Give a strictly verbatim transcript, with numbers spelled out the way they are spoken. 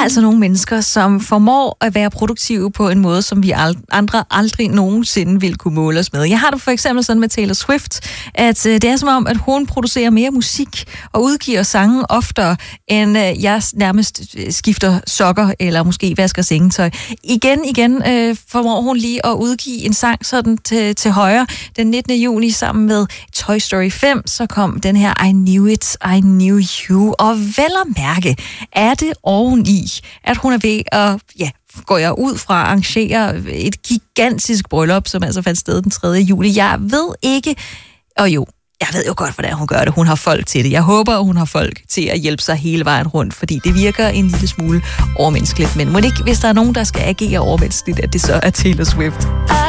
altså nogle mennesker, som formår at være produktive på en måde, som vi andre aldrig nogensinde vil kunne måle os med. Jeg har det for eksempel sådan med Taylor Swift, at det er som om, at hun producerer mere musik og udgiver sange oftere, end jeg nærmest skifter sokker eller måske vasker sengetøj. Igen, igen øh, formår hun lige at udgive en sang sådan til, til højre. Den nittende juni sammen med Toy Story fem, så kom den her I Knew It, I Knew You. Og vel at mærke, er det oveni, at hun er ved at, ja, går jeg ud fra at arrangere et gigantisk bryllup, som altså fandt sted den tredje juli. Jeg ved ikke, og jo, jeg ved jo godt, hvordan hun gør det. Hun har folk til det. Jeg håber, hun har folk til at hjælpe sig hele vejen rundt, fordi det virker en lille smule overmenneskeligt. Men må det ikke, hvis der er nogen, der skal agere overmenneskeligt, at det så er Taylor Swift.